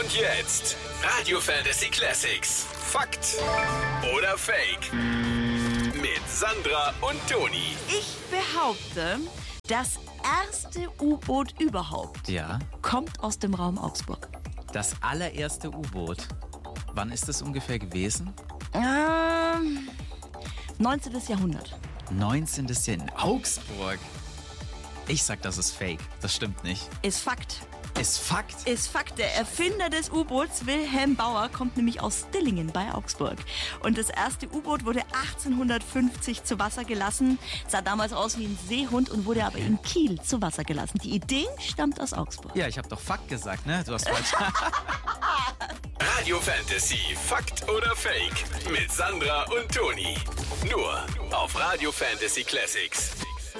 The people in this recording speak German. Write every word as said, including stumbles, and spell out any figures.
Und jetzt Radio Fantasy Classics. Fakt oder Fake? Mit Sandra und Toni. Ich behaupte, das erste U-Boot überhaupt Ja, kommt aus dem Raum Augsburg. das allererste U-Boot. Wann ist es ungefähr gewesen? Ähm, neunzehnten. Jahrhundert. neunzehnten. Jahrhundert. Augsburg. Ich sag, das ist Fake. Das stimmt nicht. Ist Fakt. Ist Fakt. Ist Fakt. Der Erfinder des U-Boots, Wilhelm Bauer, kommt nämlich aus Dillingen bei Augsburg. Und das erste U-Boot wurde achtzehnhundertfünfzig zu Wasser gelassen, sah damals aus wie ein Seehund und wurde aber in Kiel zu Wasser gelassen. Die Idee stammt aus Augsburg. Ja, ich habe doch Fakt gesagt, ne? Du hast falsch. Radio Fantasy. Fakt oder Fake? Mit Sandra und Toni. Nur auf Radio Fantasy Classics.